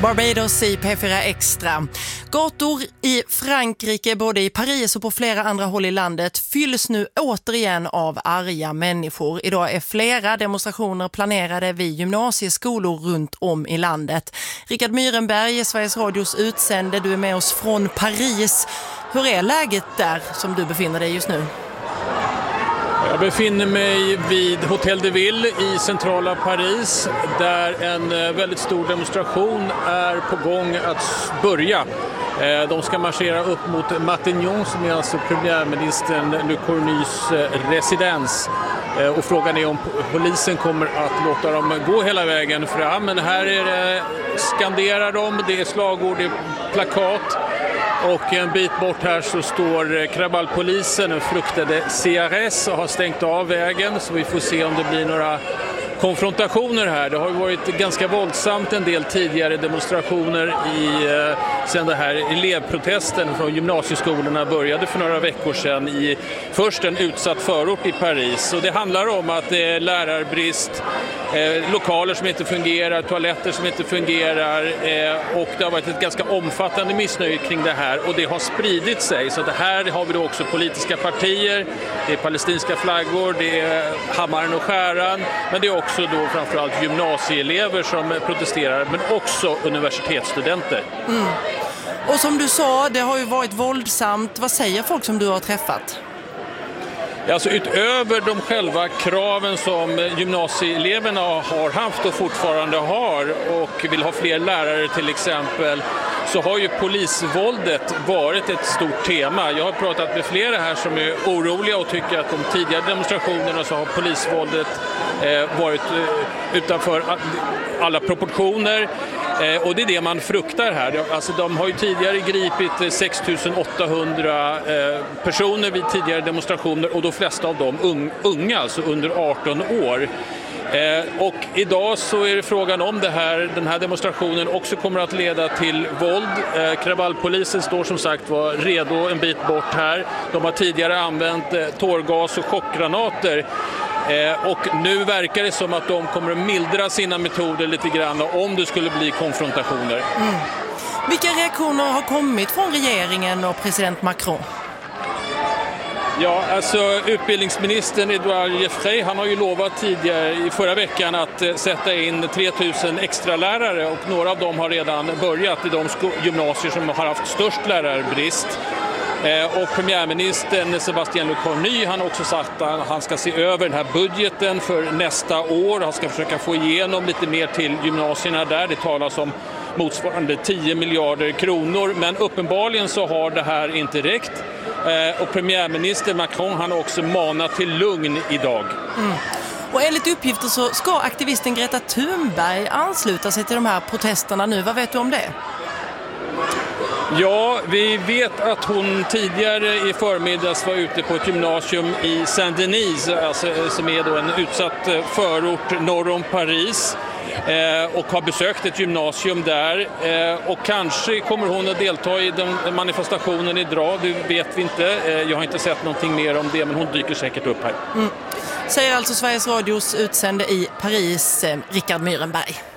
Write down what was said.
Barbados i P4 Extra. Gator i Frankrike, både i Paris och på flera andra håll i landet, fylls nu återigen av arga människor. Idag är flera demonstrationer planerade vid gymnasieskolor runt om i landet. Rickard Myrenberg är Sveriges Radios utsände. Du är med oss från Paris. Hur är läget där som du befinner dig just nu? Jag befinner mig vid Hotel de Ville i centrala Paris där en väldigt stor demonstration är på gång att börja. De ska marschera upp mot Matignon som är alltså premiärministern Le Cornus residens. Och frågan är om polisen kommer att låta dem gå hela vägen fram. Men här är det, skanderar de, det är slagord, det är plakat. Och en bit bort här så står Kravalpolisen, den fruktade CRS, och har stängt av vägen. Så vi får se om det blir några konfrontationer här. Det har ju varit ganska våldsamt en del tidigare demonstrationer sen det här elevprotesten från gymnasieskolorna började för några veckor sedan i först en utsatt förort i Paris. Och det handlar om att det är lärarbrist, lokaler som inte fungerar, toaletter som inte fungerar, och det har varit ett ganska omfattande missnöje kring det här och det har spridit sig. Så det här har vi då också politiska partier, det är palestinska flaggor, det är hammaren och skäran, men det är också då framförallt gymnasieelever som protesterar, men också universitetsstudenter. Mm. Och som du sa, det har ju varit våldsamt. Vad säger folk som du har träffat? Alltså utöver de själva kraven som gymnasieeleverna har haft och fortfarande har och vill ha fler lärare till exempel, så har ju polisvåldet varit ett stort tema. Jag har pratat med flera här som är oroliga och tycker att de tidigare demonstrationerna så har polisvåldet varit utanför alla proportioner. Och det är det man fruktar här. Alltså, de har ju tidigare gripit 6 800 personer vid tidigare demonstrationer och de flesta av dem unga, alltså under 18 år. Och idag så är det frågan om den här demonstrationen också kommer att leda till våld. Kravalpolisen står som sagt var redo en bit bort här. De har tidigare använt tårgas och chockgranater. Och nu verkar det som att de kommer att mildra sina metoder lite grann om det skulle bli konfrontationer. Mm. Vilka reaktioner har kommit från regeringen och president Macron? Ja, alltså utbildningsministern Edouard Jeffrey, han har ju lovat tidigare i förra veckan att sätta in 3000 extra lärare och några av dem har redan börjat i de gymnasier som har haft störst lärarbrist. Och premiärministern Sébastien Lecornu, han har också sagt att han ska se över den här budgeten för nästa år. Han ska försöka få igenom lite mer till gymnasierna där. Det talas om motsvarande 10 miljarder kronor, men uppenbarligen så har det här inte räckt. Och premiärminister Macron, han har också manat till lugn idag. Mm. Och enligt uppgifter så ska aktivisten Greta Thunberg ansluta sig till de här protesterna nu. Vad vet du om det? Ja, vi vet att hon tidigare i förmiddags var ute på ett gymnasium i Saint-Denis, alltså, som är då en utsatt förort norr om Paris, och har besökt ett gymnasium där. Och kanske kommer hon att delta i den manifestationen idag, det vet vi inte. Jag har inte sett någonting mer om det, men hon dyker säkert upp här. Mm. Säger alltså Sveriges Radios utsände i Paris, Rickard Myrenberg.